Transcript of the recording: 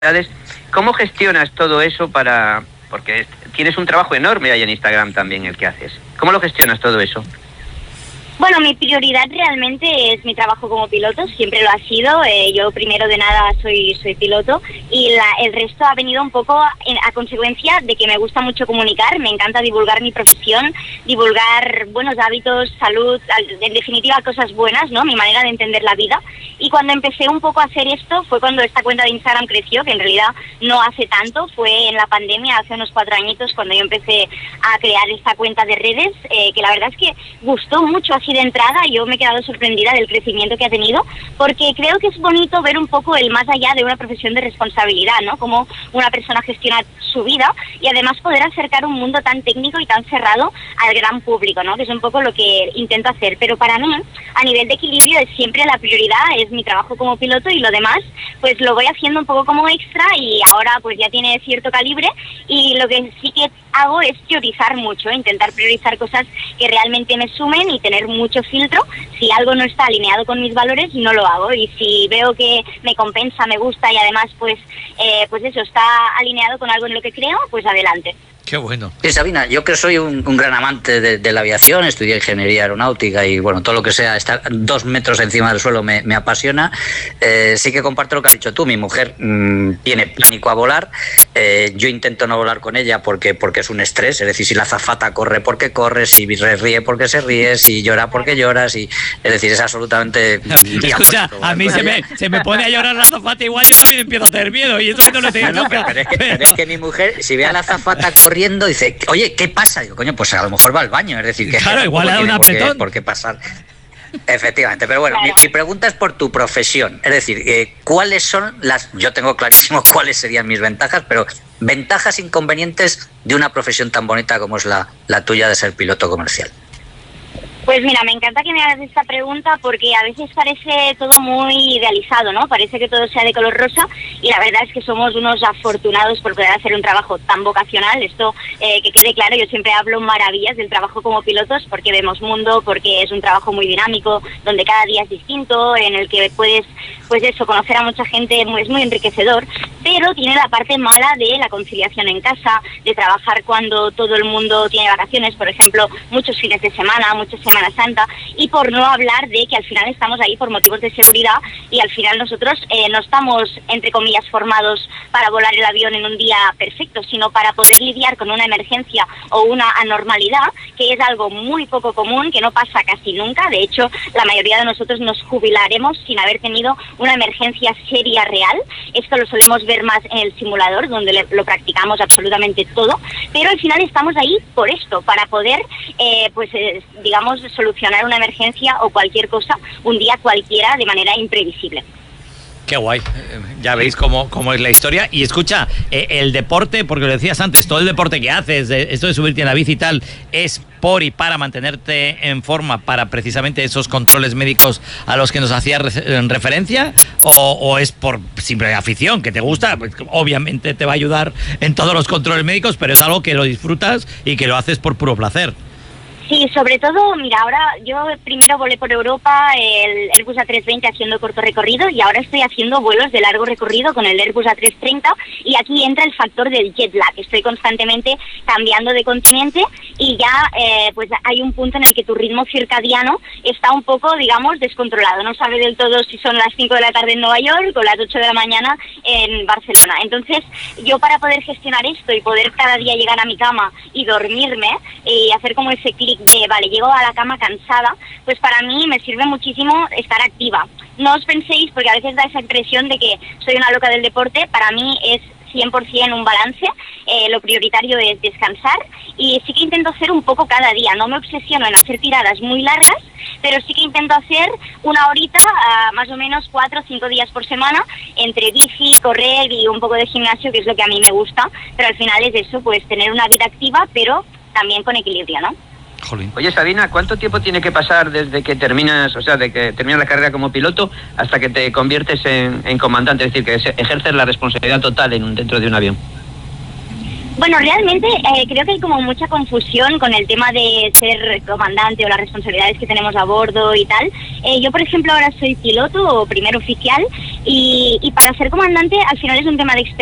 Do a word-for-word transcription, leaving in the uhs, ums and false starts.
¿Cómo gestionas todo eso para...? Porque tienes un trabajo enorme ahí en Instagram también el que haces. ¿Cómo lo gestionas todo eso? Bueno, mi prioridad realmente es mi trabajo como piloto, siempre lo ha sido. Eh, yo primero de nada soy soy piloto y la, el resto ha venido un poco en, a consecuencia de que me gusta mucho comunicar, me encanta divulgar mi profesión, divulgar buenos hábitos, salud, en definitiva cosas buenas, ¿no? Mi manera de entender la vida. Y cuando empecé un poco a hacer esto fue cuando esta cuenta de Instagram creció, que en realidad no hace tanto, fue en la pandemia, hace unos cuatro añitos cuando yo empecé a crear esta cuenta de redes, eh, que la verdad es que gustó mucho así de entrada. Yo me he quedado sorprendida del crecimiento que ha tenido, porque creo que es bonito ver un poco el más allá de una profesión de responsabilidad, ¿no? Cómo una persona gestiona su vida y además poder acercar un mundo tan técnico y tan cerrado al gran público, ¿no? Que es un poco lo que intento hacer. Pero para mí, a nivel de equilibrio, es siempre la prioridad, es mi trabajo como piloto, y lo demás, pues lo voy haciendo un poco como extra, y ahora pues ya tiene cierto calibre, y lo que sí que hago es priorizar mucho, ¿eh? Intentar priorizar cosas que realmente me sumen y tener mucho filtro. Si algo no está alineado con mis valores, no lo hago, y si veo que me compensa, me gusta y además pues eh, pues eso, está alineado con algo en lo que creo, pues adelante. Qué bueno. Sí, Sabina, yo que soy un, un gran amante de, de la aviación, estudié ingeniería aeronáutica y bueno, todo lo que sea estar dos metros encima del suelo me, me apasiona. Eh, sí que comparto lo que has dicho tú. Mi mujer mmm, tiene pánico a volar. Eh, yo intento no volar con ella porque, porque es un estrés. Es decir, si la azafata corre porque corre, si se ríe porque se ríe, si llora porque llora, si... es decir, es absolutamente... Escucha, a mí se me, se me pone a llorar la azafata, igual yo también empiezo a tener miedo, y eso que no lo tengo nunca. Pero es que, pero es que mi mujer, si ve a la azafata corriendo, dice, oye, ¿qué pasa? Digo, coño, pues a lo mejor va al baño, es decir, que claro, igual le da un apretón. Por qué, por qué pasar. Efectivamente, pero bueno, mi, mi pregunta es por tu profesión, es decir, eh, ¿cuáles son las, yo tengo clarísimo cuáles serían mis ventajas, pero ventajas, inconvenientes de una profesión tan bonita como es la, la tuya de ser piloto comercial? Pues mira, me encanta que me hagas esta pregunta, porque a veces parece todo muy idealizado, ¿no? Parece que todo sea de color rosa, y la verdad es que somos unos afortunados por poder hacer un trabajo tan vocacional. Esto, eh, que quede claro, yo siempre hablo maravillas del trabajo como pilotos, porque vemos mundo, porque es un trabajo muy dinámico, donde cada día es distinto, en el que puedes, pues eso, conocer a mucha gente, es muy enriquecedor, pero tiene la parte mala de la conciliación en casa, de trabajar cuando todo el mundo tiene vacaciones, por ejemplo, muchos fines de semana, muchas Semana Santa, y por no hablar de que al final estamos ahí por motivos de seguridad, y al final nosotros eh, no estamos, entre comillas, formados para volar el avión en un día perfecto, sino para poder lidiar con una emergencia o una anormalidad, que es algo muy poco común, que no pasa casi nunca. De hecho, la mayoría de nosotros nos jubilaremos sin haber tenido una emergencia seria real. Esto lo solemos ver más en el simulador, donde le, lo practicamos absolutamente todo, pero al final estamos ahí por esto, para poder, eh, pues eh, digamos, solucionar una emergencia o cualquier cosa un día cualquiera de manera imprevisible. Qué guay, ya veis cómo, cómo es la historia. Y escucha, eh, el deporte, porque lo decías antes, todo el deporte que haces, eh, esto de subirte en la bici y tal, es por y para mantenerte en forma para precisamente esos controles médicos a los que nos hacías re referencia, o, o es por simple afición, que te gusta, pues, obviamente te va a ayudar en todos los controles médicos, pero es algo que lo disfrutas y que lo haces por puro placer. Sí, sobre todo, mira, ahora yo primero volé por Europa el Airbus A trescientos veinte haciendo corto recorrido, y ahora estoy haciendo vuelos de largo recorrido con el Airbus A trescientos treinta, y aquí entra el factor del jet lag. Estoy constantemente cambiando de continente, y ya eh, pues hay un punto en el que tu ritmo circadiano está un poco, digamos, descontrolado. No sabes del todo si son las cinco de la tarde en Nueva York o las ocho de la mañana en Barcelona. Entonces, yo para poder gestionar esto y poder cada día llegar a mi cama y dormirme y hacer como ese clic de, vale, llego a la cama cansada, pues para mí me sirve muchísimo estar activa. No os penséis, porque a veces da esa impresión de que soy una loca del deporte. Para mí es cien por cien un balance, eh, lo prioritario es descansar, y sí que intento hacer un poco cada día. No me obsesiono en hacer tiradas muy largas, pero sí que intento hacer una horita, uh, más o menos cuatro o cinco días por semana, entre bici, correr y un poco de gimnasio, que es lo que a mí me gusta. Pero al final es eso, pues tener una vida activa, pero también con equilibrio, ¿no? Jolín. Oye, Sabina, ¿cuánto tiempo tiene que pasar desde que terminas, o sea, de que terminas la carrera como piloto hasta que te conviertes en, en comandante? Es decir, que ejerces la responsabilidad total en un, dentro de un avión. Bueno, realmente eh, creo que hay como mucha confusión con el tema de ser comandante o las responsabilidades que tenemos a bordo y tal. Eh, yo, por ejemplo, ahora soy piloto o primer oficial y, y para ser comandante al final es un tema de experiencia.